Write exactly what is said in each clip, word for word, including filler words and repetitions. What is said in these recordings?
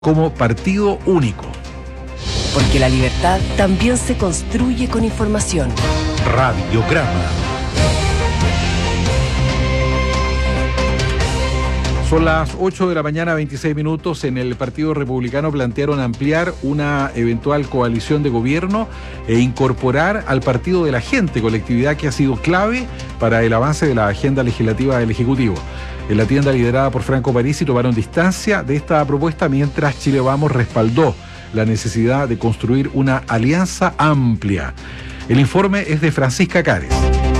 como partido único. Porque la libertad también se construye con información. Radiograma. Son las ocho de la mañana, veintiséis minutos. En el Partido Republicano plantearon ampliar una eventual coalición de gobierno e incorporar al Partido de la Gente, colectividad que ha sido clave para el avance de la agenda legislativa del Ejecutivo. En la tienda liderada por Franco Parisi tomaron distancia de esta propuesta, mientras Chile Vamos respaldó la necesidad de construir una alianza amplia. El informe es de Francisca Cárez.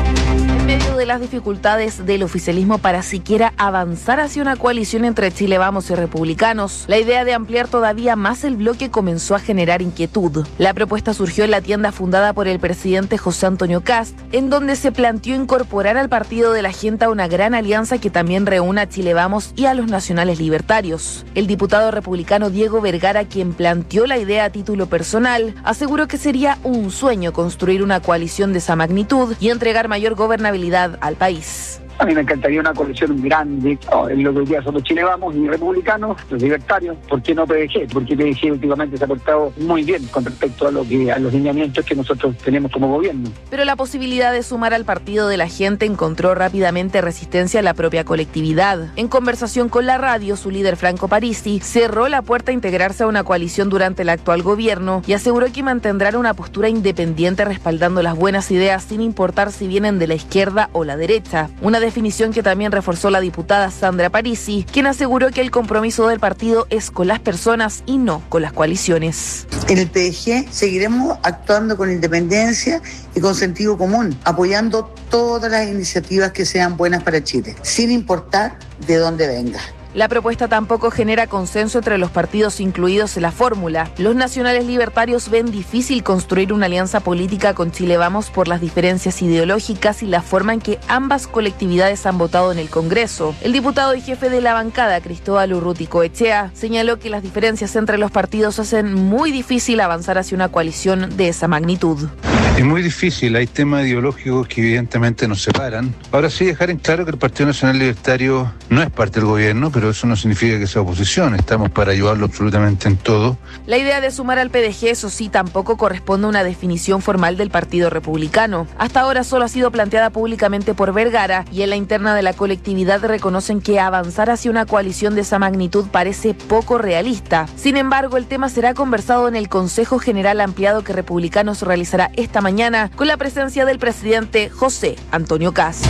En medio de las dificultades del oficialismo para siquiera avanzar hacia una coalición entre Chile Vamos y republicanos, la idea de ampliar todavía más el bloque comenzó a generar inquietud. La propuesta surgió en la tienda fundada por el presidente José Antonio Kast, en donde se planteó incorporar al Partido de la Gente a una gran alianza que también reúna a Chile Vamos y a los nacionales libertarios. El diputado republicano Diego Vergara, quien planteó la idea a título personal, aseguró que sería un sueño construir una coalición de esa magnitud y entregar mayor gobernabilidad al país. A mí me encantaría una coalición grande, oh, en lo que hoy día somos Chile Vamos y republicanos, los libertarios. ¿Por qué no P D G? Porque P D G últimamente se ha portado muy bien con respecto a, lo que, a los lineamientos que nosotros tenemos como gobierno. Pero la posibilidad de sumar al Partido de la Gente encontró rápidamente resistencia a la propia colectividad. En conversación con la radio, su líder Franco Parisi cerró la puerta a integrarse a una coalición durante el actual gobierno y aseguró que mantendrán una postura independiente respaldando las buenas ideas sin importar si vienen de la izquierda o la derecha. Una definición que también reforzó la diputada Sandra Parisi, quien aseguró que el compromiso del partido es con las personas y no con las coaliciones. En el P D G seguiremos actuando con independencia y con sentido común, apoyando todas las iniciativas que sean buenas para Chile, sin importar de dónde venga. La propuesta tampoco genera consenso entre los partidos incluidos en la fórmula. Los nacionales libertarios ven difícil construir una alianza política con Chile Vamos por las diferencias ideológicas y la forma en que ambas colectividades han votado en el Congreso. El diputado y jefe de la bancada, Cristóbal Urruticoechea, señaló que las diferencias entre los partidos hacen muy difícil avanzar hacia una coalición de esa magnitud. Es muy difícil, hay temas ideológicos que evidentemente nos separan. Ahora sí, dejar en claro que el Partido Nacional Libertario no es parte del gobierno, pero eso no significa que sea oposición, estamos para ayudarlo absolutamente en todo. La idea de sumar al P D G, eso sí, tampoco corresponde a una definición formal del Partido Republicano. Hasta ahora solo ha sido planteada públicamente por Vergara, y en la interna de la colectividad reconocen que avanzar hacia una coalición de esa magnitud parece poco realista. Sin embargo, el tema será conversado en el Consejo General Ampliado que Republicanos realizará esta mañana con la presencia del presidente José Antonio Kast.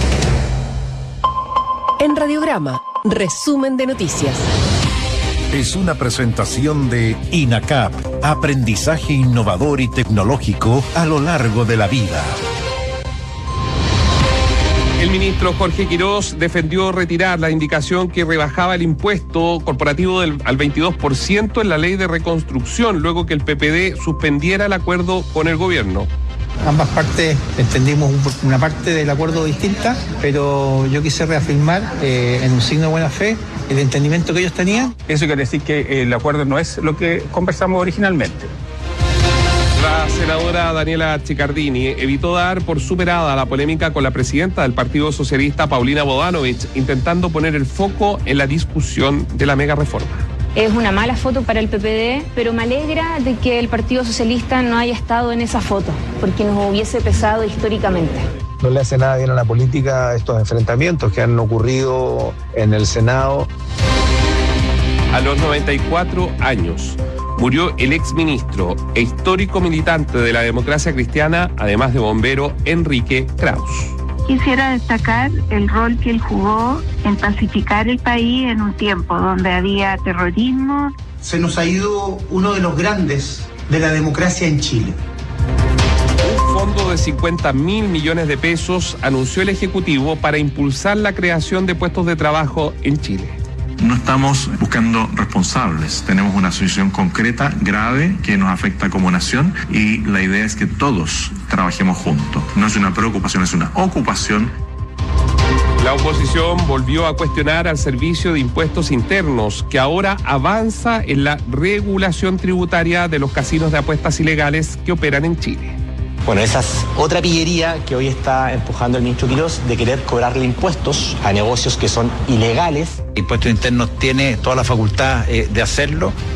En Radiograma, resumen de noticias. Es una presentación de INACAP, aprendizaje innovador y tecnológico a lo largo de la vida. El ministro Jorge Quirós defendió retirar la indicación que rebajaba el impuesto corporativo del, al veintidós por ciento en la ley de reconstrucción, luego que el P P D suspendiera el acuerdo con el gobierno. Ambas partes entendimos una parte del acuerdo distinta, pero yo quise reafirmar eh, en un signo de buena fe el entendimiento que ellos tenían. Eso quiere decir que el acuerdo no es lo que conversamos originalmente. La senadora Daniela Chiccardini evitó dar por superada la polémica con la presidenta del Partido Socialista, Paulina Bodanovich, intentando poner el foco en la discusión de la mega reforma. Es una mala foto para el P P D, pero me alegra de que el Partido Socialista no haya estado en esa foto, porque nos hubiese pesado históricamente. No le hace nada bien a la política estos enfrentamientos que han ocurrido en el Senado. A los noventa y cuatro años murió el exministro e histórico militante de la democracia cristiana, además de bombero, Enrique Kraus. Quisiera destacar el rol que él jugó en pacificar el país en un tiempo donde había terrorismo. Se nos ha ido uno de los grandes de la democracia en Chile. Un fondo de cincuenta mil millones de pesos anunció el Ejecutivo para impulsar la creación de puestos de trabajo en Chile. No estamos buscando responsables, tenemos una situación concreta, grave, que nos afecta como nación y la idea es que todos trabajemos juntos. No es una preocupación, es una ocupación. La oposición volvió a cuestionar al Servicio de Impuestos Internos, que ahora avanza en la regulación tributaria de los casinos de apuestas ilegales que operan en Chile. Bueno, esa es otra pillería que hoy está empujando el ministro Quirós, de querer cobrarle impuestos a negocios que son ilegales. Impuestos Internos tiene toda la facultad eh, de hacerlo.